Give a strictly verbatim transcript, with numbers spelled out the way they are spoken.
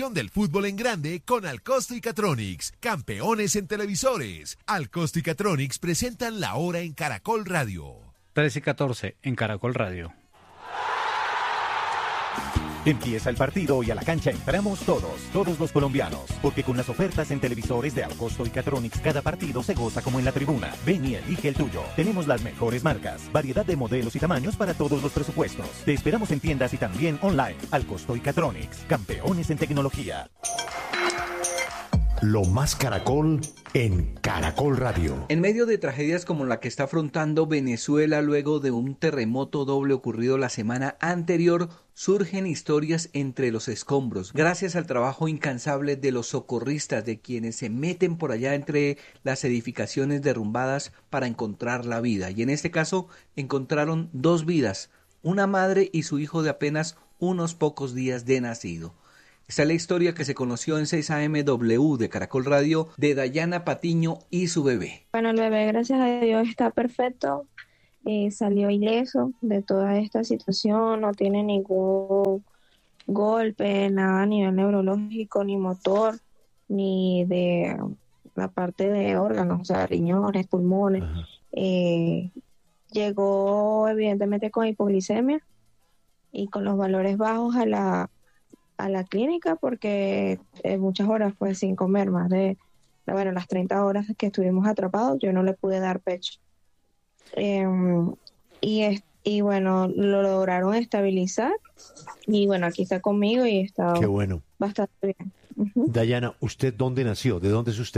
Del fútbol en grande con Alcosto y Catronics, campeones en televisores. Alcosto y Catronics presentan La Hora en Caracol Radio. trece y catorce en Caracol Radio. Empieza el partido y a la cancha entramos todos, todos los colombianos, porque con las ofertas en televisores de Alcosto y Catronics cada partido se goza como en la tribuna. Ven y elige el tuyo. Tenemos las mejores marcas, variedad de modelos y tamaños para todos los presupuestos. Te esperamos en tiendas y también online. Alcosto y Catronics, campeones en tecnología. Lo más Caracol en Caracol Radio. En medio de tragedias como la que está afrontando Venezuela luego de un terremoto doble ocurrido la semana anterior, surgen historias entre los escombros, gracias al trabajo incansable de los socorristas, de quienes se meten por allá entre las edificaciones derrumbadas para encontrar la vida. Y en este caso encontraron dos vidas, una madre y su hijo de apenas unos pocos días de nacido. Esta es la historia que se conoció en seis A M W de Caracol Radio de Dayana Patiño y su bebé. Bueno, el bebé, gracias a Dios, está perfecto. Eh, salió ileso de toda esta situación, no tiene ningún golpe, nada a nivel neurológico, ni motor, ni de la parte de órganos, o sea, riñones, pulmones. Eh, llegó evidentemente con hipoglicemia y con los valores bajos a la a la clínica porque eh, muchas horas pues sin comer, más de bueno las treinta horas que estuvimos atrapados, yo no le pude dar pecho. Eh, y, es, y bueno, lo lograron estabilizar y bueno, aquí está conmigo y está Qué bueno. bastante bien. Uh-huh. Dayana, ¿usted dónde nació? ¿De dónde es usted?